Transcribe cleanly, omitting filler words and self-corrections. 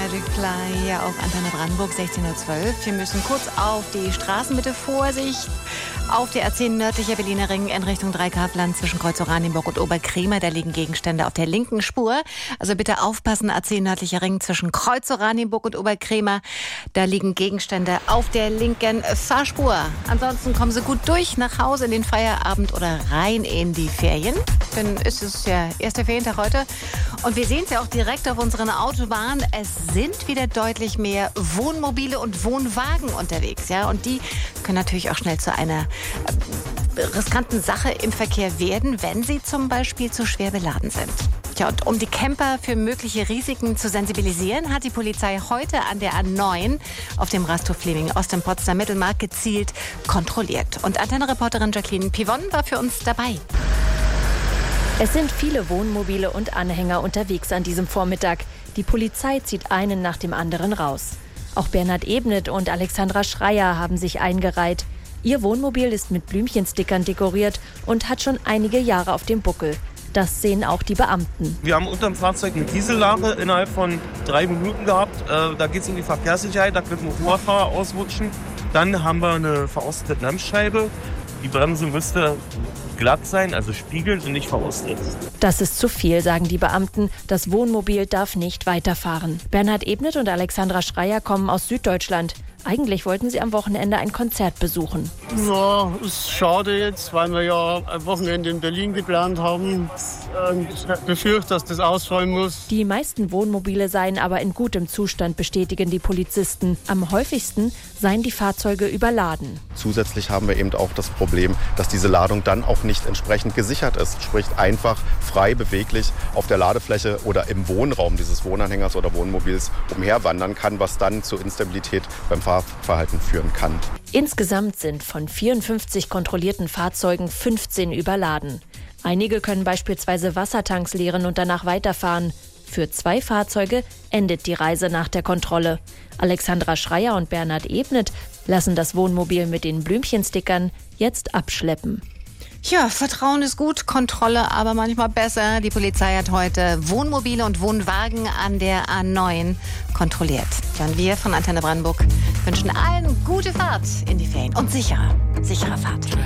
Reply hier auf Antenne Brandenburg 16:12 Uhr. Wir müssen kurz auf die Straßen, bitte Vorsicht. Auf der A10 nördlicher Berliner Ring in Richtung Dreikafland zwischen Kreuz Oranienburg und Oberkrämer. Da liegen Gegenstände auf der linken Spur. Also bitte aufpassen, A10 nördlicher Ring zwischen Kreuz Oranienburg und Oberkrämer. Da liegen Gegenstände auf der linken Fahrspur. Ansonsten kommen Sie gut durch nach Hause in den Feierabend oder rein in die Ferien. Denn es ist ja erster Ferientag heute. Und wir sehen es ja auch direkt auf unseren Autobahnen. Es sind wieder deutlich mehr Wohnmobile und Wohnwagen unterwegs. Ja? Und die können natürlich auch schnell zu einer riskanten Sache im Verkehr werden, wenn sie zum Beispiel zu schwer beladen sind. Tja, und um die Camper für mögliche Risiken zu sensibilisieren, hat die Polizei heute an der A9 auf dem Rasthof Fleming Ost im Potsdamer Mittelmarkt gezielt kontrolliert. Und Antenne-Reporterin Jacqueline Pivon war für uns dabei. Es sind viele Wohnmobile und Anhänger unterwegs an diesem Vormittag. Die Polizei zieht einen nach dem anderen raus. Auch Bernhard Ebnet und Alexandra Schreier haben sich eingereiht. Ihr Wohnmobil ist mit Blümchenstickern dekoriert und hat schon einige Jahre auf dem Buckel. Das sehen auch die Beamten. Wir haben unter dem Fahrzeug eine Diesellage innerhalb von 3 Minuten gehabt. Da geht es um die Verkehrssicherheit, da können Motorfahrer ausrutschen. Dann haben wir eine verrostete Bremsscheibe. Die Bremse müsste glatt sein, also spiegelnd und nicht verrostet. Das ist zu viel, sagen die Beamten. Das Wohnmobil darf nicht weiterfahren. Bernhard Ebnet und Alexandra Schreier kommen aus Süddeutschland. Eigentlich wollten sie am Wochenende ein Konzert besuchen. Ja, ist schade jetzt, weil wir ja ein Wochenende in Berlin geplant haben. Ich befürchte, dass das ausfallen muss. Die meisten Wohnmobile seien aber in gutem Zustand, bestätigen die Polizisten. Am häufigsten seien die Fahrzeuge überladen. Zusätzlich haben wir eben auch das Problem, dass diese Ladung dann auch nicht entsprechend gesichert ist. Sprich einfach frei beweglich auf der Ladefläche oder im Wohnraum dieses Wohnanhängers oder Wohnmobils umherwandern kann, was dann zu Instabilität beim Fahrverhalten führen kann. Insgesamt sind von 54 kontrollierten Fahrzeugen 15 überladen. Einige können beispielsweise Wassertanks leeren und danach weiterfahren. Für 2 Fahrzeuge endet die Reise nach der Kontrolle. Alexandra Schreier und Bernhard Ebnet lassen das Wohnmobil mit den Blümchenstickern jetzt abschleppen. Ja, Vertrauen ist gut, Kontrolle aber manchmal besser. Die Polizei hat heute Wohnmobile und Wohnwagen an der A9 kontrolliert. Ja, und wir von Antenne Brandenburg wünschen allen gute Fahrt in die Ferien und sichere Fahrt.